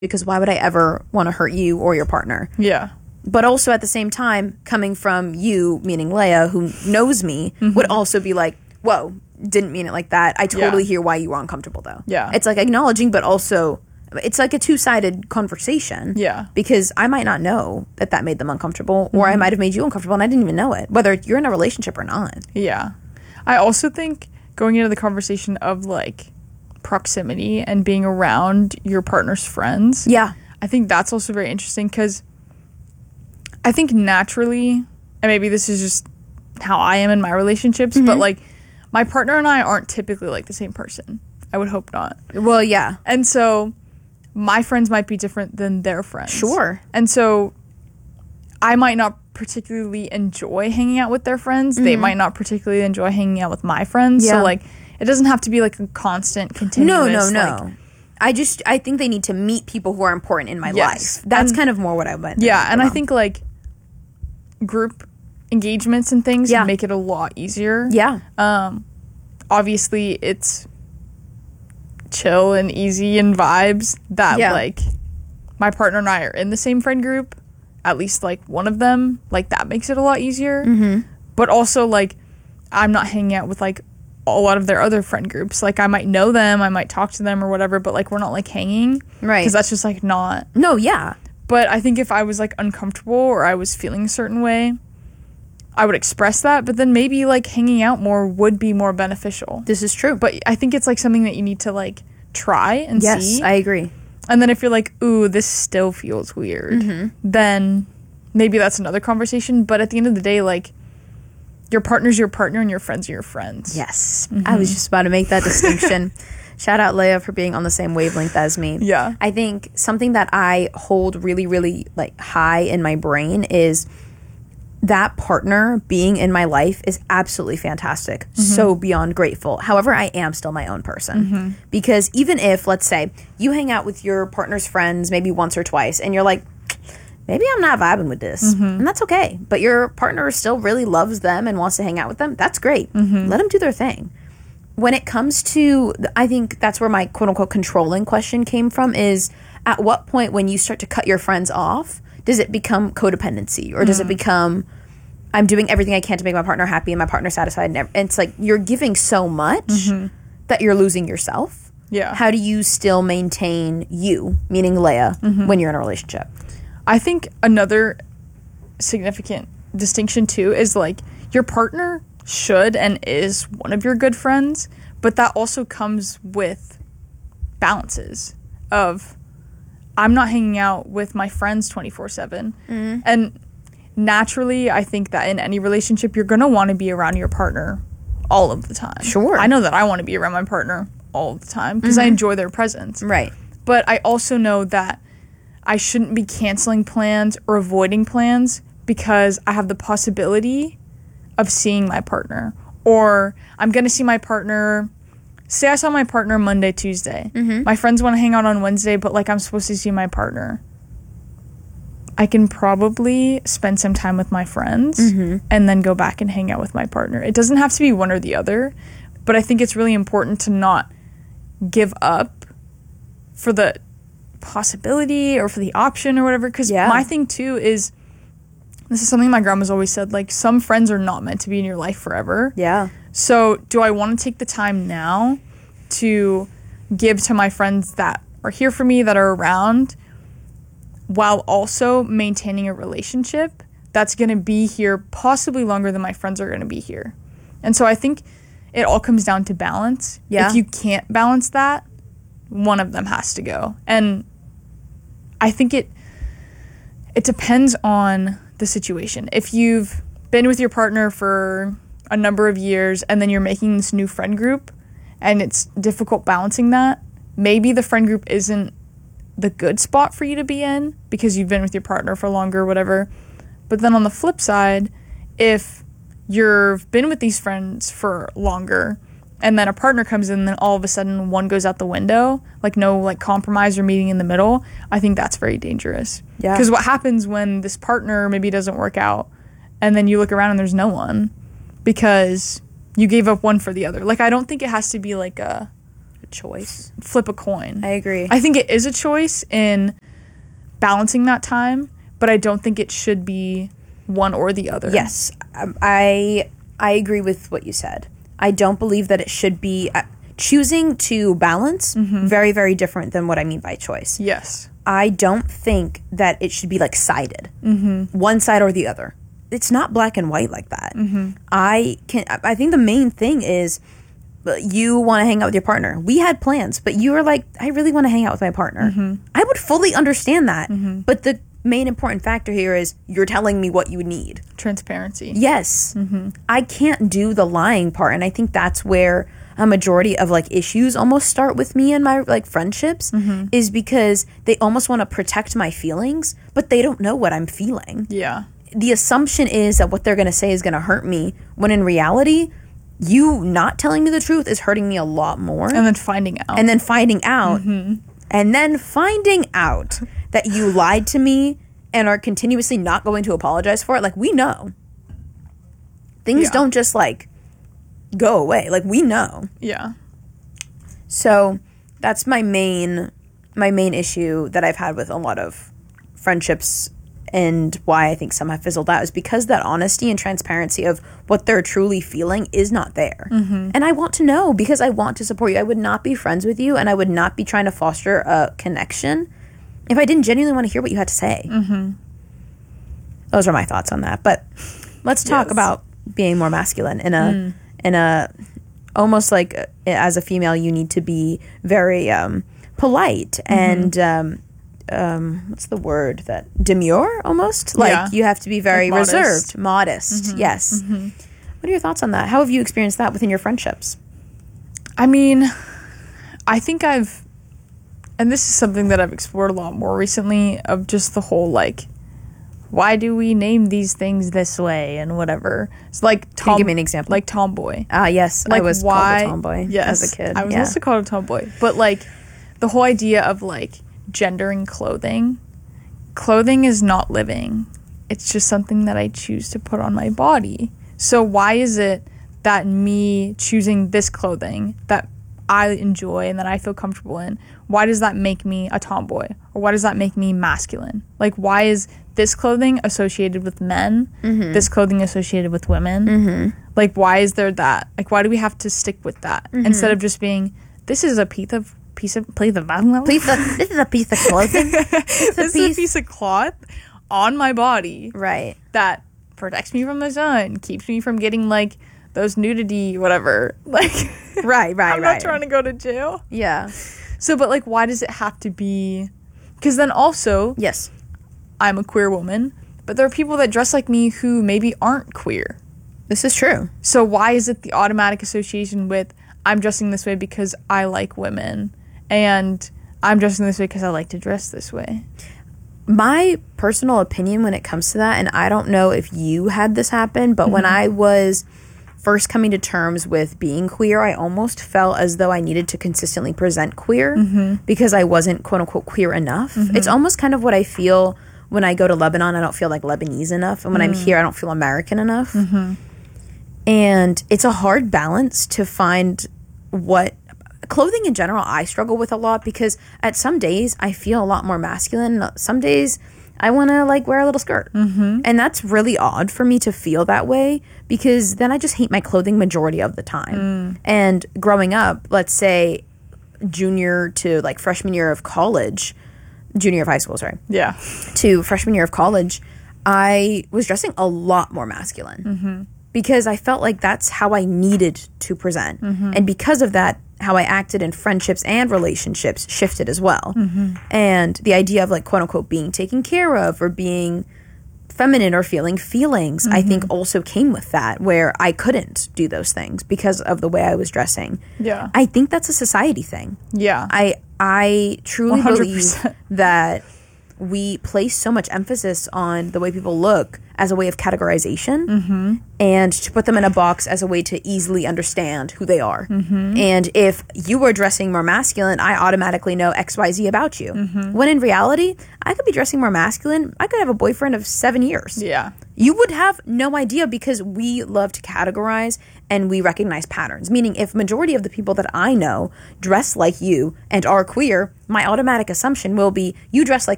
because why would I ever want to hurt you or your partner? Yeah. But also at the same time, coming from you, meaning Leia, who knows me, would also be like, whoa, didn't mean it like that. I totally hear why you were uncomfortable, though. Yeah. It's like acknowledging, but also it's like a two-sided conversation. Yeah. Because I might not know that made them uncomfortable, or I might have made you uncomfortable and I didn't even know it, whether you're in a relationship or not. Yeah. I also think going into the conversation of like proximity and being around your partner's friends. Yeah. I think that's also very interesting because I think naturally, and maybe this is just how I am in my relationships, but like my partner and I aren't typically like the same person. I would hope not. Well, yeah. And so my friends might be different than their friends. Sure. And so I might not particularly enjoy hanging out with their friends. They might not particularly enjoy hanging out with my friends. Yeah. So like it doesn't have to be like a constant, continuous. No. Like, I think they need to meet people who are important in my Yes. life. That's And- kind of more what I meant. yeah, and I think like group engagements and things Yeah. make it a lot easier. Yeah. Obviously it's chill and easy and vibes that like my partner and I are in the same friend group, at least like one of them, like that makes it a lot easier. But also like I'm not hanging out with like a lot of their other friend groups. Like I might know them, I might talk to them or whatever, but like we're not like hanging, Right. because that's just like not. No, yeah. But I think if I was like uncomfortable or I was feeling a certain way, I would express that, but then maybe like hanging out more would be more beneficial. This is true. But I think it's like something that you need to like try and Yes, see. I agree. And then if you're like, ooh, this still feels weird, then maybe that's another conversation. But at the end of the day, like your partner's your partner and your friends are your friends. Yes. I was just about to make that distinction. Shout out Leia for being on the same wavelength as me. Yeah. I think something that I hold really, really like high in my brain is that partner being in my life is absolutely fantastic. So beyond grateful. However, I am still my own person. Because even if, let's say, you hang out with your partner's friends maybe once or twice and you're like, maybe I'm not vibing with this. And that's okay. But your partner still really loves them and wants to hang out with them. That's great. Let them do their thing. When it comes to, I think that's where my quote unquote controlling question came from is at what point when you start to cut your friends off, does it become codependency or does it become I'm doing everything I can to make my partner happy and my partner satisfied? And it's like you're giving so much that you're losing yourself. Yeah. How do you still maintain you, meaning Leia, when you're in a relationship? I think another significant distinction too is like your partner should and is one of your good friends, but that also comes with balances of I'm not hanging out with my friends 24/7. And naturally, I think that in any relationship, you're going to want to be around your partner all of the time. Sure. I know that I want to be around my partner all the time because I enjoy their presence. Right. But I also know that I shouldn't be canceling plans or avoiding plans because I have the possibility of seeing my partner. Or I'm going to see my partner. Say I saw my partner Monday, Tuesday. My friends want to hang out on Wednesday, but like I'm supposed to see my partner. I can probably spend some time with my friends and then go back and hang out with my partner. It doesn't have to be one or the other, but I think it's really important to not give up for the possibility or for the option or whatever. Because my thing too is, this is something my grandma's always said, like some friends are not meant to be in your life forever. Yeah. So do I want to take the time now to give to my friends that are here for me, that are around, while also maintaining a relationship that's going to be here possibly longer than my friends are going to be here? And so I think it all comes down to balance. Yeah. If you can't balance that, one of them has to go. And I think it depends on the situation. If you've been with your partner for a number of years and then you're making this new friend group and it's difficult balancing that, maybe the friend group isn't the good spot for you to be in because you've been with your partner for longer or whatever. But then on the flip side, if you've been with these friends for longer and then a partner comes in and then all of a sudden one goes out the window, like no like compromise or meeting in the middle, I think that's very dangerous. Yeah. Because what happens when this partner maybe doesn't work out and then you look around and there's no one because you gave up one for the other? Like I don't think it has to be like a choice. flip a coin. I agree. I think it is a choice in balancing that time, but I don't think it should be one or the other. Yes, I agree with what you said. I don't believe that it should be choosing to balance. Very, very different than what I mean by choice. Yes. I don't think that it should be like sided, one side or the other. It's not black and white like that. I think the main thing is you want to hang out with your partner. We had plans, but you were like, I really want to hang out with my partner. I would fully understand that, but the main important factor here is you're telling me what you need. Transparency. Yes. I can't do the lying part, and I think that's where a majority of like issues almost start with me and my like friendships, is because they almost want to protect my feelings, but they don't know what I'm feeling. Yeah. The assumption is that what they're going to say is going to hurt me, when in reality, you not telling me the truth is hurting me a lot more. And then finding out. And then finding out. And then finding out that you lied to me and are continuously not going to apologize for it. Like, we know. Things don't just, like, go away. Like, we know. Yeah. So that's my main issue that I've had with a lot of friendships, and why I think some have fizzled out, is because that honesty and transparency of what they're truly feeling is not there. And I want to know, because I want to support you. I would not be friends with you, and I would not be trying to foster a connection if I didn't genuinely want to hear what you had to say. Those are my thoughts on that. But let's talk about being more masculine in a almost like as a female, you need to be very polite and what's the word, that demure almost, like you have to be very like reserved, modest. Yes. What are your thoughts on that? How have you experienced that within your friendships? I mean, I think and this is something that I've explored a lot more recently, of just the whole like, why do we name these things this way and whatever. It's like Can you give me an example? Like tomboy. Yes, Like, I was called a tomboy as a kid. I was also called a tomboy. But like the whole idea of like gendering clothing is not living. It's just something that I choose to put on my body. So why is it that me choosing this clothing that I enjoy and that I feel comfortable in, why does that make me a tomboy? Or why does that make me masculine? Like, why is this clothing associated with men, this clothing associated with women? Like, why is there that? Like, why do we have to stick with that instead of just being, this is a piece of this is a piece of clothing. This is a piece of cloth on my body, right, that protects me from the sun, keeps me from getting like those nudity whatever, like right I'm not trying to go to jail. Yeah. So but like, why does it have to be, because then also, yes, I'm a queer woman, but there are people that dress like me who maybe aren't queer. This is true. So why is it the automatic association with, I'm dressing this way because I like women, and I'm dressing this way because I like to dress this way? My personal opinion when it comes to that, and I don't know if you had this happen, but when I was first coming to terms with being queer, I almost felt as though I needed to consistently present queer because I wasn't quote unquote queer enough. It's almost kind of what I feel when I go to Lebanon. I don't feel like Lebanese enough, and when I'm here, I don't feel American enough. And it's a hard balance to find what clothing in general I struggle with a lot, because at some days I feel a lot more masculine. Some days I want to like wear a little skirt. And that's really odd for me to feel that way, because then I just hate my clothing majority of the time. And growing up, let's say junior to like freshman year of college, junior year of high school, sorry. Yeah. To freshman year of college, I was dressing a lot more masculine. Because I felt like that's how I needed to present. And because of that, how I acted in friendships and relationships shifted as well. And the idea of like quote unquote being taken care of or being feminine or feeling feelings, I think also came with that, where I couldn't do those things because of the way I was dressing. Yeah. I think that's a society thing. Yeah. I truly 100%. believe that we place so much emphasis on the way people look as a way of categorization and to put them in a box as a way to easily understand who they are. And if you were dressing more masculine, I automatically know XYZ about you. When in reality, I could be dressing more masculine. I could have a boyfriend of 7 years. Yeah. You would have no idea because we love to categorize and we recognize patterns. Meaning if majority of the people that I know dress like you and are queer, my automatic assumption will be you dress like